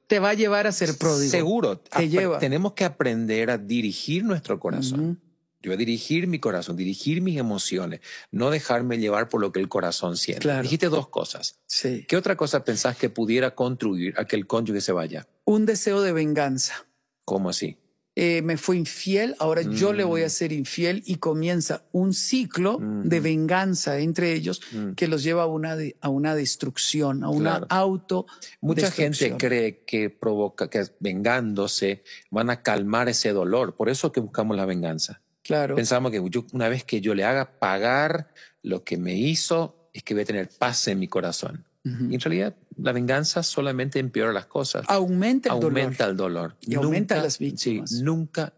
te va a llevar a ser pródigo. Seguro. Te lleva. Tenemos que aprender a dirigir nuestro corazón. Yo a dirigir mi corazón, dirigir mis emociones, no dejarme llevar por lo que el corazón siente. Claro. Dijiste dos cosas. Sí. ¿Qué otra cosa pensás que pudiera contribuir a que el cónyuge se vaya? Un deseo de venganza. ¿Cómo así? Me fue infiel, ahora yo le voy a ser infiel, y comienza un ciclo de venganza entre ellos que los lleva a una destrucción, a una Mucha gente autodestrucción. cree que provoca, que vengándose van a calmar ese dolor. Por eso que buscamos la venganza. Claro. Pensamos que una vez que yo le haga pagar lo que me hizo, es que voy a tener paz en mi corazón. Y en realidad la venganza solamente empeora las cosas. Aumenta el dolor. Y aumenta las víctimas. Sí, nunca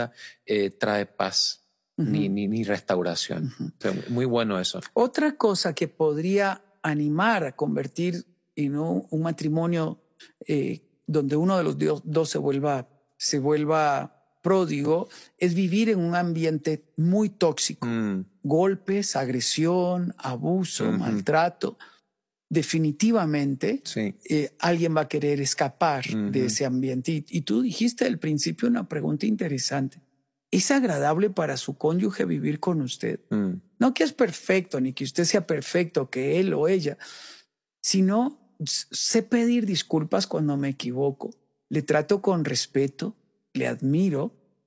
trae paz ni restauración. O sea, muy bueno eso. Otra cosa que podría animar a convertir en un matrimonio donde uno de los dos se vuelva pródigo es vivir en un ambiente muy tóxico. Golpes, agresión, abuso, maltrato. Definitivamente alguien va a querer escapar de ese ambiente. Y tú dijiste al principio una pregunta interesante. ¿Es agradable para su cónyuge vivir con usted? No que es perfecto, ni que usted sea perfecto, que él o ella, sino sé pedir disculpas cuando me equivoco. Le trato con respeto, le admiro,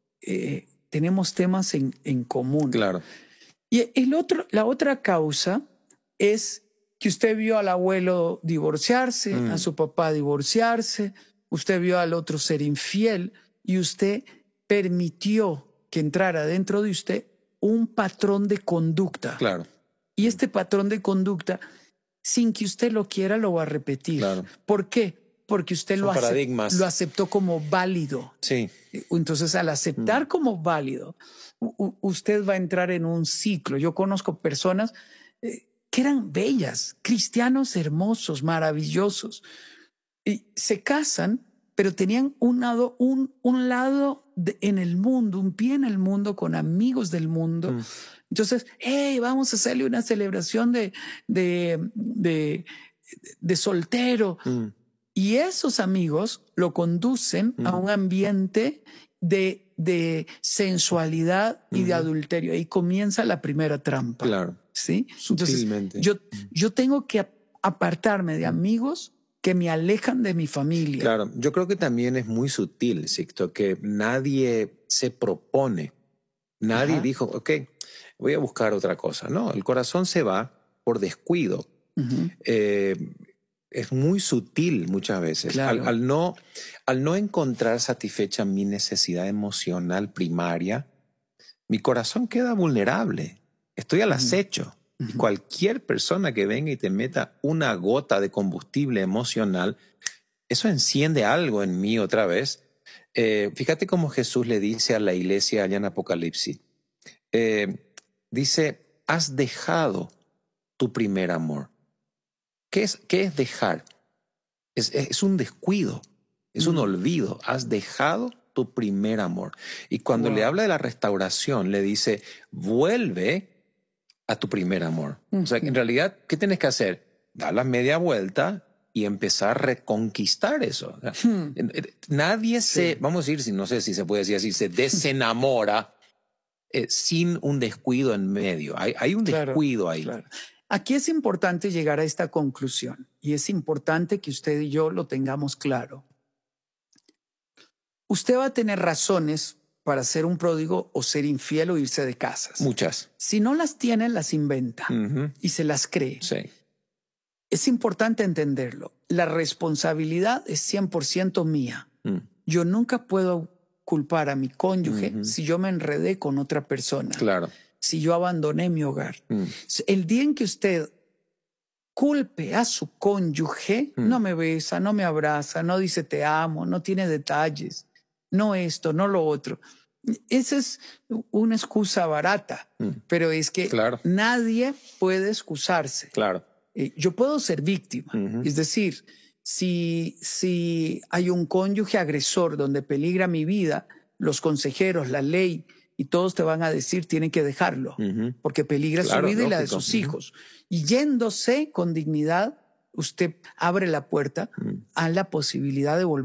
tenemos temas en común. Claro. Y la otra causa es que usted vio al abuelo divorciarse, a su papá divorciarse, usted vio al otro ser infiel y usted permitió que entrara dentro de usted un patrón de conducta. Claro. Y este patrón de conducta, sin que usted lo quiera, lo va a repetir. Claro. ¿Por qué? Porque usted lo aceptó como válido. Sí. Entonces, al aceptar como válido, usted va a entrar en un ciclo. Yo conozco personas que eran bellas, cristianos hermosos, maravillosos, y se casan, pero tenían un lado en el mundo, un pie en el mundo, con amigos del mundo. Entonces, hey, vamos a hacerle una celebración de soltero. Y esos amigos lo conducen a un ambiente de sensualidad y de adulterio. Ahí comienza la primera trampa. Claro. ¿Sí? Sutilmente. Entonces, yo tengo que apartarme de amigos que me alejan de mi familia. Claro, yo creo que también es muy sutil, Sixto, que nadie se propone. Nadie dijo, ok, voy a buscar otra cosa. No, el corazón se va por descuido. Es muy sutil muchas veces. Claro. Al no encontrar satisfecha mi necesidad emocional primaria, mi corazón queda vulnerable. Estoy al acecho. Y cualquier persona que venga y te meta una gota de combustible emocional, eso enciende algo en mí otra vez. Fíjate cómo Jesús le dice a la iglesia allá en Apocalipsis. Dice, has dejado tu primer amor. ¿Qué es dejar? Es un descuido, es un olvido. Has dejado tu primer amor. Y cuando le habla de la restauración, le dice, vuelve a tu primer amor. O sea, en realidad, ¿qué tienes que hacer? Dar la media vuelta y empezar a reconquistar eso. O sea, nadie vamos a decir, no sé si se puede decir así, se desenamora sin un descuido en medio. Hay un descuido ahí. Claro. Aquí es importante llegar a esta conclusión y es importante que usted y yo lo tengamos claro. Usted va a tener razones para ser un pródigo o ser infiel o irse de casas. Muchas. Si no las tiene, las inventa y se las cree. Sí. Es importante entenderlo. La responsabilidad es 100% mía. Yo nunca puedo culpar a mi cónyuge si yo me enredé con otra persona. Claro. Si yo abandoné mi hogar. El día en que usted culpe a su cónyuge, no me besa, no me abraza, no dice te amo, no tiene detalles, no esto, no lo otro. Esa es una excusa barata, pero es que nadie puede excusarse. Claro. Yo puedo ser víctima. Es decir, si hay un cónyuge agresor donde peligra mi vida, los consejeros, la ley y todos te van a decir tienen que dejarlo porque peligra su vida y la de sus hijos. Y yéndose con dignidad, usted abre la puerta a la posibilidad de volver